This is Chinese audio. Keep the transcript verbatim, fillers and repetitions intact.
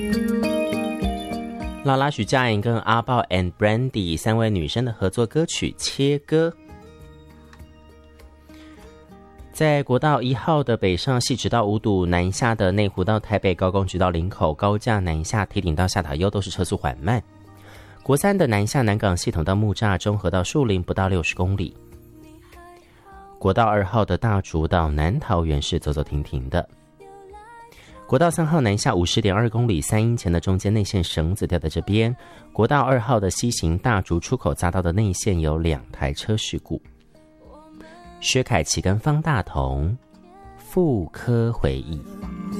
劳拉、许佳莹跟阿豹 and Brandy 三位女生的合作歌曲《切歌》。在国道一号的北上系直到五堵，南下的内湖到台北，高公局到林口，高架南下铁岭到下塔悠都是车速缓慢。国三的南下南港系统到木栅，中和到树林不到六十公里。国道二号的大竹到南桃园是走走停停的。国道三号南下五十点二公里，三英前的中间内线绳子掉在这边。国道二号的西行大竹出口匝道的内线有两台车事故。薛凯琪跟方大同，复刻回忆。